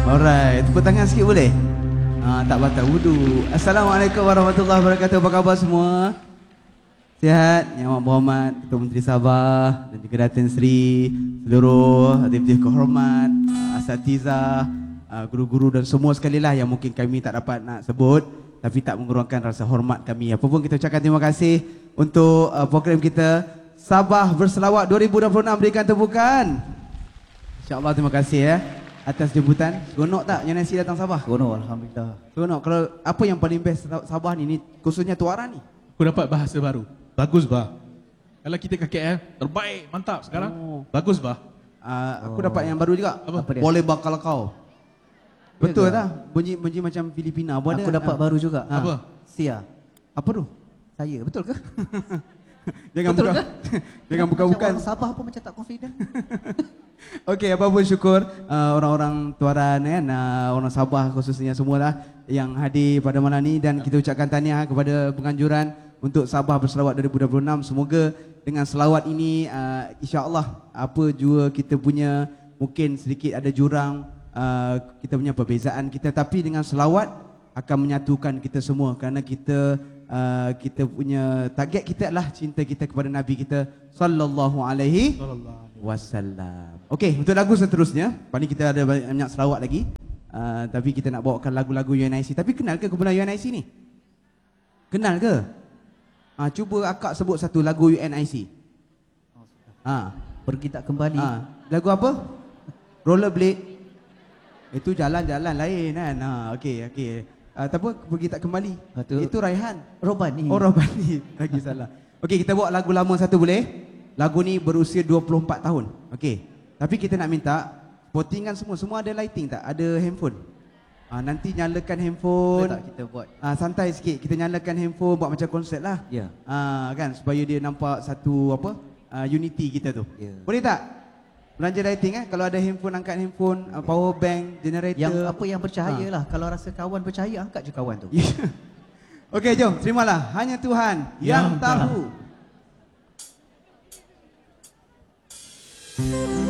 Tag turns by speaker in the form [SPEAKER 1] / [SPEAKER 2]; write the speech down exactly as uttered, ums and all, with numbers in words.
[SPEAKER 1] Alright, tepuk tangan sikit boleh? Ah, tak batal wudu. Assalamualaikum warahmatullahi wabarakatuh. Apa khabar semua? Sihat? Yang amat berhormat Ketua Menteri Sabah dan juga Datin Seri, seluruh aktiviti kehormat, asatizah, guru-guru dan semua sekali lah yang mungkin kami tak dapat nak sebut, tapi tak mengurangkan rasa hormat kami. Apa pun kita ucapkan terima kasih untuk uh, program kita Sabah Berselawat dua ribu dua puluh enam. Berikan tepukan. InsyaAllah terima kasih ya atas jemputan. Seronok tak Yuan I C datang Sabah?
[SPEAKER 2] Seronok, Alhamdulillah.
[SPEAKER 1] Seronok. Kalau apa yang paling best Sabah ni, ni khususnya Tuaran ni?
[SPEAKER 3] Aku dapat bahasa baru. Bagus bah. Kalau kita ke K L, terbaik, mantap sekarang. Oh. Bagus bah.
[SPEAKER 1] Uh, aku oh. dapat yang baru juga.
[SPEAKER 3] Apa?
[SPEAKER 2] Apa dia?
[SPEAKER 1] Boleh bakal kau. Betul tak? Bunyi bunyi macam Filipina. Apa
[SPEAKER 2] aku
[SPEAKER 1] ada?
[SPEAKER 2] dapat uh. baru juga.
[SPEAKER 3] Apa?
[SPEAKER 2] Sia.
[SPEAKER 1] Apa tu?
[SPEAKER 2] Saya, betul ke?
[SPEAKER 1] Jangan
[SPEAKER 2] betul
[SPEAKER 1] buka.
[SPEAKER 2] ke?
[SPEAKER 1] Jangan buka-bukan.
[SPEAKER 2] Orang Sabah pun macam tak confident.
[SPEAKER 1] Okey, apa pun syukur uh, orang-orang Tuaran kan, uh, orang Sabah khususnya semualah yang hadir pada malam ni, dan kita ucapkan tahniah kepada penganjuran untuk Sabah Berselawat dua ribu dua puluh enam. Semoga dengan selawat ini uh, insya-Allah apa jua kita punya mungkin sedikit ada jurang, uh, kita punya perbezaan kita, tapi dengan selawat akan menyatukan kita semua, kerana kita uh, kita punya target kita adalah cinta kita kepada Nabi kita sallallahu alaihi wasallam. Okey, untuk lagu seterusnya, lepas ni kita ada banyak selawat lagi. Uh, tapi kita nak bawakan lagu-lagu U N I C. Tapi kenal ke kumpulan U N I C ni? Kenal ke? Uh, cuba akak sebut satu lagu U N I C. Ha.
[SPEAKER 2] Pergi tak kembali.
[SPEAKER 1] Ha. Lagu apa? Rollerblade. Itu jalan-jalan lain kan. Ha, okey, okey. Uh, tak apa, pergi tak kembali.
[SPEAKER 2] Itu,
[SPEAKER 1] Itu Raihan.
[SPEAKER 2] Robani.
[SPEAKER 1] Oh, Robani. Lagi salah. Okey, kita bawa lagu lama satu boleh? Lagu ni berusia dua puluh empat tahun. Okey. Tapi kita nak minta votingan semua. Semua ada lighting tak? Ada handphone? Ah, nanti nyalakan handphone.
[SPEAKER 2] Boleh tak kita buat?
[SPEAKER 1] Ah, santai sikit. Kita nyalakan handphone, buat macam konsert lah.
[SPEAKER 2] Ya.
[SPEAKER 1] Ah, kan? Supaya dia nampak satu apa? Ah, unity kita tu.
[SPEAKER 2] Ya.
[SPEAKER 1] Boleh tak? Belanja lighting eh. Kalau ada handphone, angkat handphone, okay. Power bank, generator.
[SPEAKER 2] Yang apa yang bercahaya lah. Kalau rasa kawan bercahaya, angkat je kawan tu.
[SPEAKER 1] Okey, jom. Terimalah. Hanya Tuhan yang, yang tahu. tahu.